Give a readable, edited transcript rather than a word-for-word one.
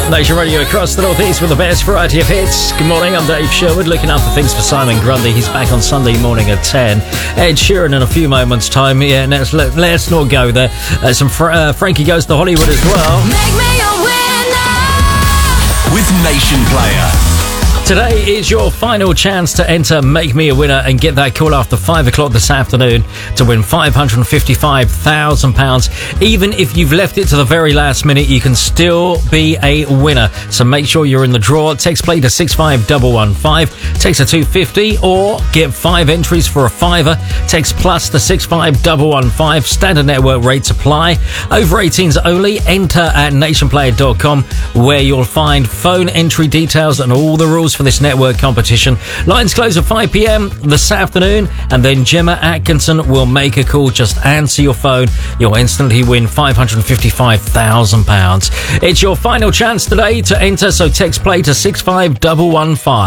Nation Radio across the Northeast with the best variety of hits. Good morning, I'm Dave Sherwood, looking after things for Simon Grundy. He's back on Sunday morning at 10. Ed Sheeran in a few moments' time. Yeah, let's not go there. Some Frankie Goes to Hollywood as well. Make me a winner with Nation Player. Today is your final chance to enter Make Me a Winner and get that call after 5 o'clock this afternoon to win £555,000. Even if you've left it to the very last minute, you can still be a winner. So make sure you're in the draw. Text play to 65115, text to 250, or get 5 entries for a fiver. Text plus to 65115. Standard network rates apply. Over 18s only. Enter at nationplayer.com, where you'll find phone entry details and all the rules for this network competition. Lines close at 5 p.m. this afternoon, and then Gemma Atkinson will make a call. Just answer your phone. You'll instantly win £555,000. It's your final chance today to enter, so text play to 65115.